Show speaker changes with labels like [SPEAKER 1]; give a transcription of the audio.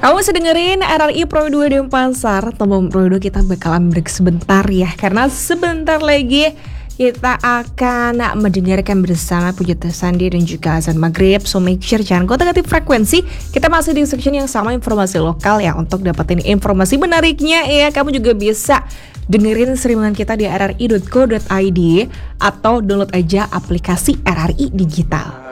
[SPEAKER 1] Kamu masih dengerin RRI Pro 2 Denpasar. Teman Pro 2 kita bakalan break sebentar ya, karena sebentar lagi kita akan mendengarkan bersama Pujian Sandi dan juga azan maghrib. So make sure jangan gonta-ganti frekuensi. Kita masih di section yang sama, informasi lokal ya. Untuk dapetin informasi menariknya ya, kamu juga bisa dengerin streamingan kita di rri.co.id atau download aja aplikasi RRI Digital.